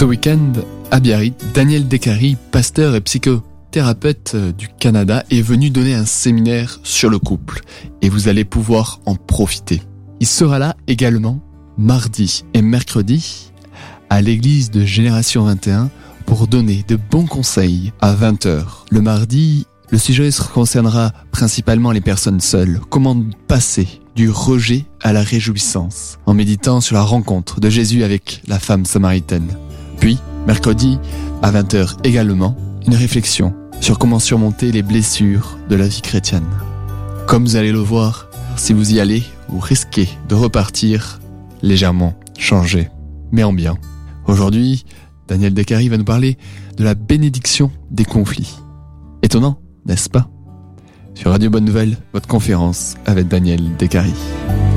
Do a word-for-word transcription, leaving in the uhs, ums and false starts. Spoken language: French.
Ce week-end, à Biarritz, Daniel Décarie, pasteur et psychothérapeute du Canada, est venu donner un séminaire sur le couple et vous allez pouvoir en profiter. Il sera là également mardi et mercredi à l'église de Génération vingt et un pour donner de bons conseils à vingt heures. Le mardi, le sujet concernera principalement les personnes seules. Comment passer du rejet à la réjouissance en méditant sur la rencontre de Jésus avec la femme samaritaine. Puis, mercredi, à vingt heures également, une réflexion sur comment surmonter les blessures de la vie chrétienne. Comme vous allez le voir, si vous y allez, vous risquez de repartir légèrement changé, mais en bien. Aujourd'hui, Daniel Décarie va nous parler de la bénédiction des conflits. Étonnant, n'est-ce pas ? Sur Radio Bonne Nouvelle, votre conférence avec Daniel Décarie.